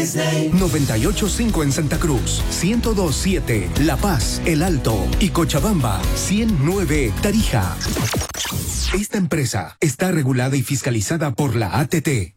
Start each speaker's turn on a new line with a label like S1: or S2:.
S1: 98.5 en Santa Cruz, 102.7 La Paz, El Alto y Cochabamba, 100.9 Tarija. Esta empresa está regulada y fiscalizada por la ATT.